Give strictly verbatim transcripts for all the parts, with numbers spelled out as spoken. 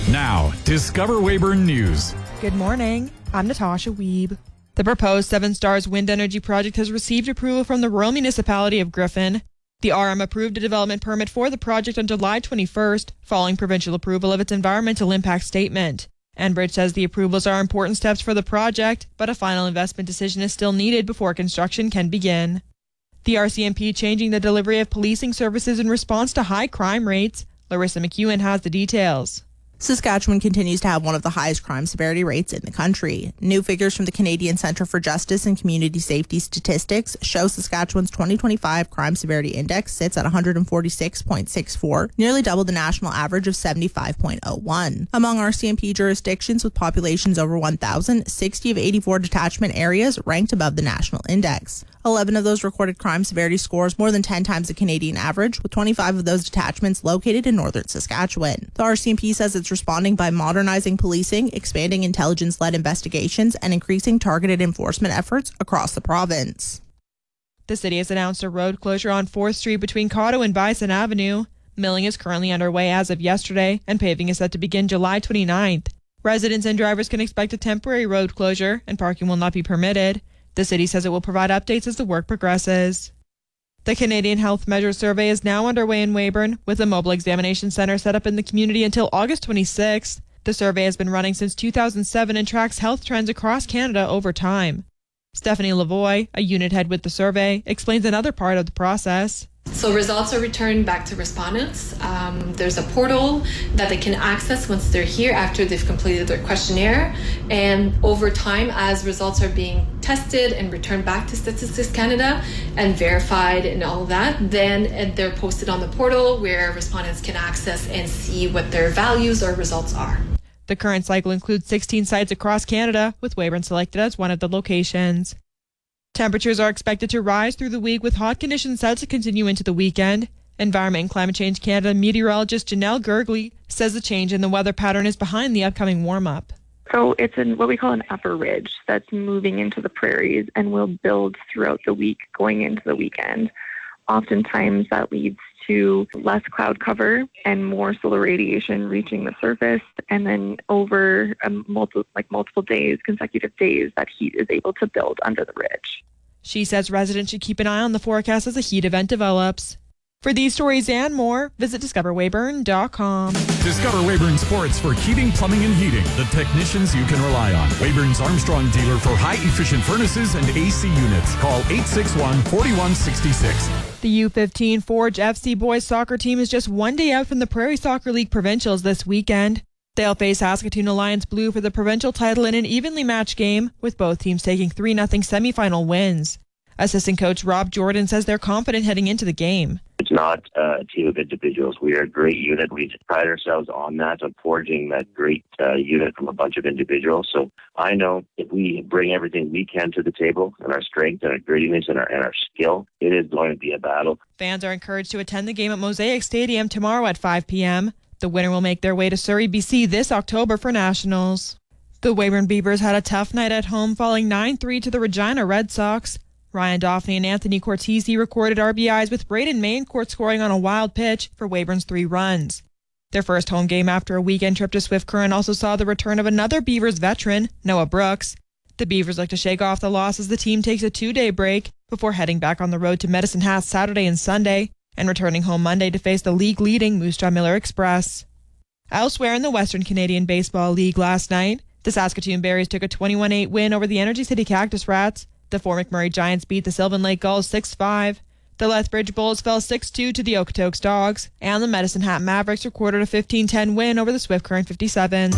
Now, Discover Weyburn News. Good morning. I'm Natasha Wiebe. The proposed Seven Stars Wind Energy project has received approval from the rural municipality of Griffin. The R M approved a development permit for the project on July twenty-first, following provincial approval of its environmental impact statement. Enbridge says the approvals are important steps for the project, but a final investment decision is still needed before construction can begin. The R C M P changing the delivery of policing services in response to high crime rates. Larissa McEwen has the details. Saskatchewan continues to have one of the highest crime severity rates in the country. New figures from the Canadian Centre for Justice and Community Safety Statistics show Saskatchewan's twenty twenty-five crime severity index sits at one forty-six point six four, nearly double the national average of seventy-five point oh one. Among R C M P jurisdictions with populations over one thousand, sixty of eighty-four detachment areas ranked above the national index. eleven of those recorded crime severity scores more than ten times the Canadian average, with twenty-five of those detachments located in northern Saskatchewan. The R C M P says it's responding by modernizing policing, expanding intelligence-led investigations, and increasing targeted enforcement efforts across the province. The city has announced a road closure on fourth Street between Cotto and Bison Avenue. Milling is currently underway as of yesterday, and paving is set to begin July twenty-ninth. Residents and drivers can expect a temporary road closure, and parking will not be permitted. The city says it will provide updates as the work progresses. The Canadian Health Measures Survey is now underway in Weyburn, with a mobile examination centre set up in the community until August twenty-sixth. The survey has been running since two thousand seven and tracks health trends across Canada over time. Stephanie Lavoie, a unit head with the survey, explains another part of the process. So results are returned back to respondents. Um, there's a portal that they can access once they're here after they've completed their questionnaire. And over time, as results are being tested and returned back to Statistics Canada and verified and all of that, then they're posted on the portal where respondents can access and see what their values or results are. The current cycle includes sixteen sites across Canada, with Weyburn selected as one of the locations. Temperatures are expected to rise through the week, with hot conditions set to continue into the weekend. Environment and Climate Change Canada meteorologist Janelle Gergley says the change in the weather pattern is behind the upcoming warm-up. So it's in what we call an upper ridge that's moving into the prairies and will build throughout the week going into the weekend. Oftentimes that leads to less cloud cover and more solar radiation reaching the surface, and then over um, multiple, like multiple days, consecutive days, that heat is able to build under the ridge. She says residents should keep an eye on the forecast as a heat event develops. For these stories and more, visit discover weyburn dot com. Discover Weyburn Sports for heating, plumbing, and heating. The technicians you can rely on. Weyburn's Armstrong dealer for high-efficient furnaces and A C units. Call eight six one, four one six six. The U fifteen Forge F C boys soccer team is just one day out from the Prairie Soccer League provincials this weekend. They'll face Saskatoon Alliance Blue for the provincial title in an evenly matched game, with both teams taking three nothing semifinal wins. Assistant coach Rob Jordan says they're confident heading into the game. It's not a team of individuals. We are a great unit. We pride ourselves on that, on forging that great uh, unit from a bunch of individuals. So I know if we bring everything we can to the table, and our strength and our grittiness and our, and our skill, it is going to be a battle. Fans are encouraged to attend the game at Mosaic Stadium tomorrow at five p.m. The winner will make their way to Surrey, B C this October for Nationals. The Weyburn Beavers had a tough night at home, falling nine three to the Regina Red Sox. Ryan Daphne and Anthony Cortese recorded R B Is, with Braden Maincourt scoring on a wild pitch for Weyburn's three runs. Their first home game after a weekend trip to Swift Current also saw the return of another Beavers veteran, Noah Brooks. The Beavers look to shake off the loss as the team takes a two-day break before heading back on the road to Medicine Hat Saturday and Sunday, and returning home Monday to face the league-leading Moose Jaw Miller Express. Elsewhere in the Western Canadian Baseball League last night, the Saskatoon Berries took a twenty-one eight win over the Energy City Cactus Rats. The Fort McMurray Giants beat the Sylvan Lake Gulls six five. The Lethbridge Bulls fell six two to the Okotoks Dogs, and the Medicine Hat Mavericks recorded a fifteen ten win over the Swift Current fifty-seven.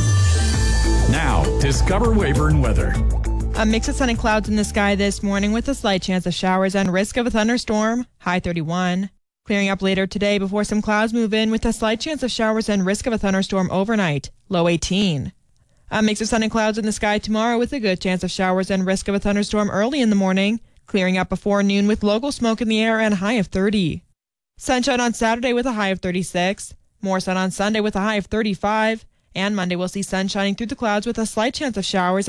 Now, Discover Weyburn weather. A mix of sun and clouds in the sky this morning, with a slight chance of showers and risk of a thunderstorm, high thirty-one. Clearing up later today before some clouds move in, with a slight chance of showers and risk of a thunderstorm overnight, low eighteen. A mix of sun and clouds in the sky tomorrow, with a good chance of showers and risk of a thunderstorm early in the morning, clearing up before noon with local smoke in the air and a high of thirty. Sunshine on Saturday with a high of thirty-six. More sun on Sunday with a high of thirty-five. And Monday we'll see sun shining through the clouds with a slight chance of showers